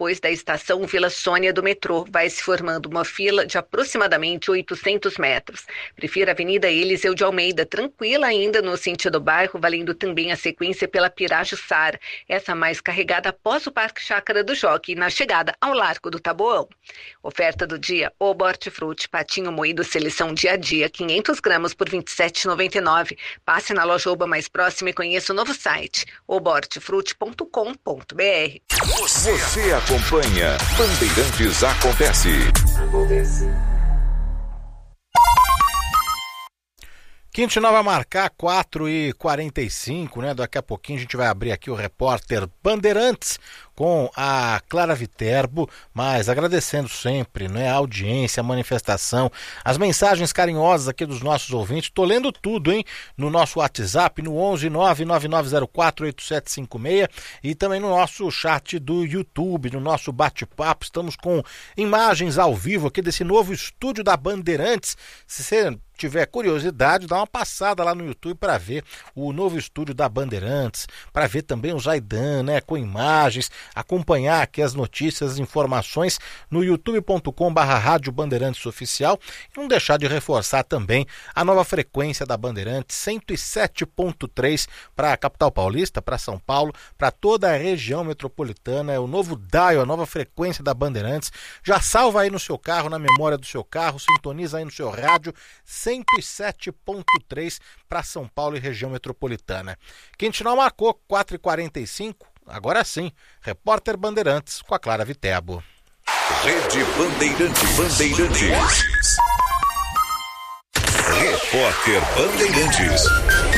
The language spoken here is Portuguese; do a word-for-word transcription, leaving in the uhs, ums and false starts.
depois da estação Vila Sônia do metrô. Vai se formando uma fila de aproximadamente oitocentos metros. Prefira a Avenida Eliseu de Almeida, tranquila ainda no sentido bairro, valendo também a sequência pela Pirajussara, essa mais carregada após o Parque Chácara do Jockey, na chegada ao Largo do Taboão. Oferta do dia: Oba Hortifruti, patinho moído seleção dia a dia, quinhentos gramas por vinte e sete reais e noventa e nove centavos. Passe na loja Oba mais próxima e conheça o novo site, oba hortifruti ponto com ponto b r. Você, Você acompanha Bandeirantes Acontece. Acontece. Quinto vai marcar quatro e quarenta e cinco, né? Daqui a pouquinho a gente vai abrir aqui o repórter Bandeirantes com a Clara Viterbo, mas agradecendo sempre, né, a audiência, a manifestação, as mensagens carinhosas aqui dos nossos ouvintes. Tô lendo tudo, hein? No nosso WhatsApp, no onze nove nove nove zero quatro oito sete cinco seis, e também no nosso chat do YouTube, no nosso bate-papo. Estamos com imagens ao vivo aqui desse novo estúdio da Bandeirantes. Se você tiver curiosidade, dá uma passada lá no YouTube para ver o novo estúdio da Bandeirantes, para ver também o Zaidan, né, com imagens, acompanhar aqui as notícias, as informações no youtube ponto com barra rádio Bandeirantes Oficial, e não deixar de reforçar também a nova frequência da Bandeirantes, cento e sete ponto três para a capital paulista, para São Paulo, para toda a região metropolitana. É o novo dial, a nova frequência da Bandeirantes. Já salva aí no seu carro, na memória do seu carro, sintoniza aí no seu rádio, cento e sete ponto três para São Paulo e região metropolitana. Quintinal marcou quatro e quarenta e cinco. Agora sim, repórter Bandeirantes com a Clara Viterbo. Rede Bandeirantes. Bandeirantes. Repórter Bandeirantes.